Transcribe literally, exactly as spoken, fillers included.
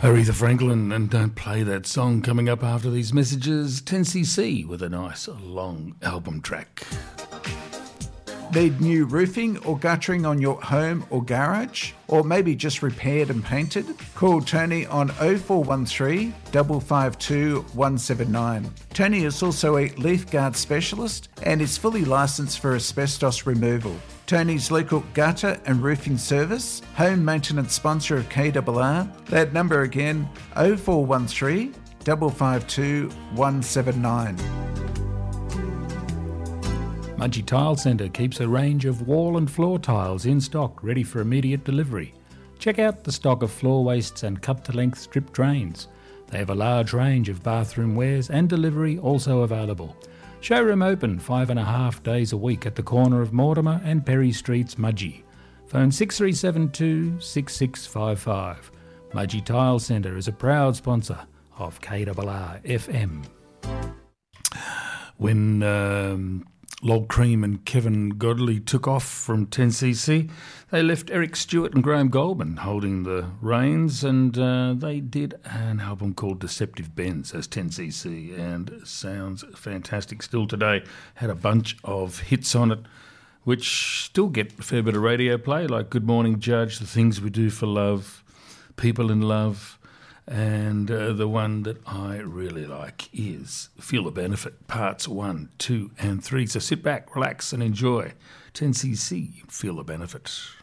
Aretha Franklin, and don't play that song. Coming up after these messages, ten C C with a nice long album track. Need new roofing or guttering on your home or garage? Or maybe just repaired and painted? Call Tony on oh four one three, five five two, one seven nine. Tony is also a leaf guard specialist and is fully licensed for asbestos removal. Tony's local gutter and roofing service, home maintenance sponsor of K R R. That number again, oh four one three, five five two, one seven nine. Mudgee Tile Centre keeps a range of wall and floor tiles in stock, ready for immediate delivery. Check out the stock of floor wastes and cut-to-length strip drains. They have a large range of bathroom wares and delivery also available. Showroom open five and a half days a week at the corner of Mortimer and Perry Streets, Mudgee. Phone six three seven two, six six five five. Mudgee Tile Centre is a proud sponsor of K R R F M. When um, Log Cream and Kevin Godley took off from ten C C, they left Eric Stewart and Graham Goldman holding the reins, and uh, they did an album called Deceptive Bends as ten C C, and sounds fantastic still today. Had a bunch of hits on it, which still get a fair bit of radio play, like Good Morning Judge, The Things We Do for Love, People in Love, and uh, the one that I really like is Feel the Benefit, parts one, two and three. So sit back, relax and enjoy ten C C, Feel the Benefit.